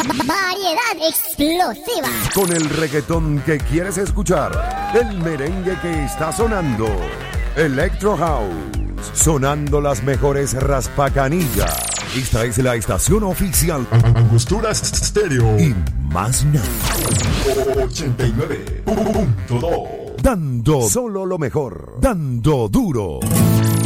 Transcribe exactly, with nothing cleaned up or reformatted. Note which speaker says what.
Speaker 1: Variedad explosiva.
Speaker 2: Con el reggaetón que quieres escuchar, el merengue que está sonando, Electro House, sonando las mejores raspacanillas. Esta es la estación oficial
Speaker 3: Angostura Stereo
Speaker 2: y más nada.
Speaker 3: ochenta y nueve punto dos.
Speaker 2: Dando solo lo mejor, dando duro.